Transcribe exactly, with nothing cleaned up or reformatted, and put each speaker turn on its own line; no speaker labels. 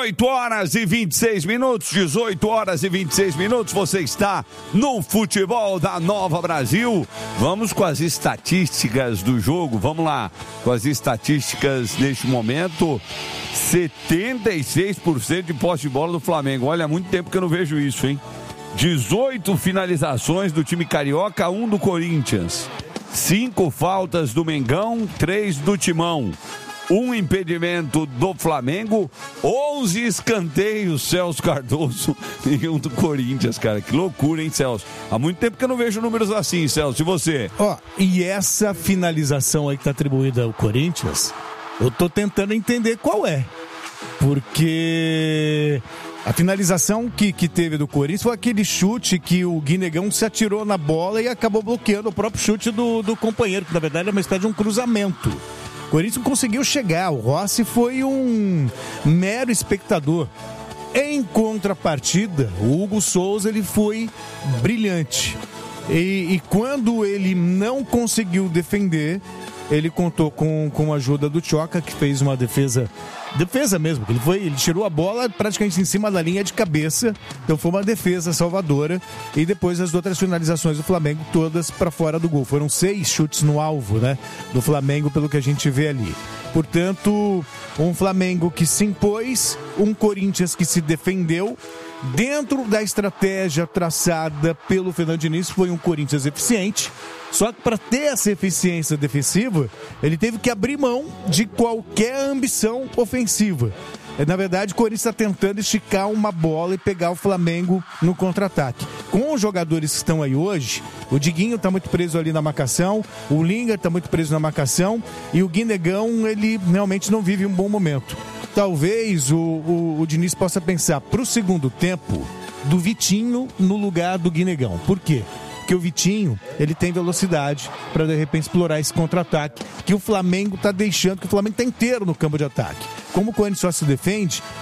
dezoito horas e vinte e seis minutos, dezoito horas e vinte e seis minutos, você está no Futebol da Nova Brasil. Vamos com as estatísticas do jogo, vamos lá, com as estatísticas neste momento. setenta e seis por cento de posse de bola do Flamengo, olha, há muito tempo que eu não vejo isso, hein? dezoito finalizações do time carioca, um do Corinthians. cinco faltas do Mengão, três do Timão. Um impedimento do Flamengo, onze escanteios, Celso Cardoso, e um do Corinthians, cara. Que loucura, hein, Celso? Há muito tempo que eu não vejo números assim, Celso. E você?
Ó, e essa finalização aí que tá atribuída ao Corinthians, eu tô tentando entender qual é. Porque a finalização que, que teve do Corinthians foi aquele chute que o Guinegão se atirou na bola e acabou bloqueando o próprio chute do, do companheiro, que na verdade é uma espécie de um cruzamento. O Corinthians conseguiu chegar, o Rossi foi um mero espectador. Em contrapartida, o Hugo Souza ele foi brilhante. E, e quando ele não conseguiu defender, ele contou com, com a ajuda do Tchoca, que fez uma defesa, defesa mesmo, ele, foi, ele tirou a bola praticamente em cima da linha de cabeça, então foi uma defesa salvadora, e depois as outras finalizações do Flamengo, todas para fora do gol. Foram seis chutes no alvo, né, do Flamengo, pelo que a gente vê ali. Portanto, um Flamengo que se impôs, um Corinthians que se defendeu, dentro da estratégia traçada pelo Fernando Diniz, foi um Corinthians eficiente. Só que para ter essa eficiência defensiva, ele teve que abrir mão de qualquer ambição ofensiva. Na verdade, o Corinthians está tentando esticar uma bola e pegar o Flamengo no contra-ataque. Com os jogadores que estão aí hoje, o Diguinho está muito preso ali na marcação, o Linga está muito preso na marcação, e o Guinegão, ele realmente não vive um bom momento. Talvez o, o, o Diniz possa pensar para o segundo tempo do Vitinho no lugar do Guinegão. Por quê? Porque o Vitinho, ele tem velocidade para de repente explorar esse contra-ataque que o Flamengo está deixando, que o Flamengo está inteiro no campo de ataque. Como o Corinthians só se defende,